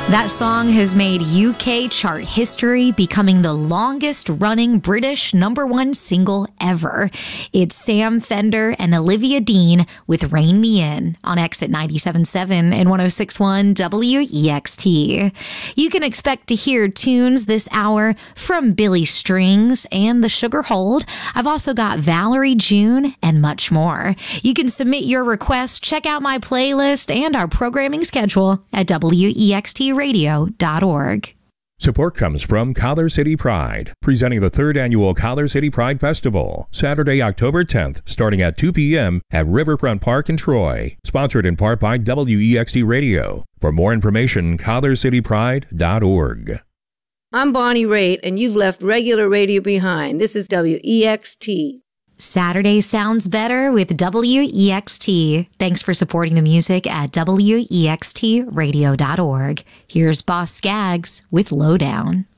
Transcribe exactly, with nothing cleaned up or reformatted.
That song has made U K chart history, becoming the longest-running British number one single ever. It's Sam Fender and Olivia Dean with Rain Me In on Exit ninety-seven point seven and one oh six point one W E X T. You can expect to hear tunes this hour from Billy Strings and The Sugar Hold. I've also got Valerie June and much more. You can submit your requests, check out my playlist and our programming schedule at W E X T radio dot org. Support comes from Collar City Pride, presenting the third annual Collar City Pride Festival, Saturday, October tenth, starting at two p.m. at Riverfront Park in Troy. Sponsored in part by W E X T Radio. For more information, collar city pride dot org. I'm Bonnie Raitt, and you've left regular radio behind. This is W E X T. Saturday sounds better with W E X T. Thanks for supporting the music at W E X T radio dot org. Here's Boss Skaggs with Lowdown.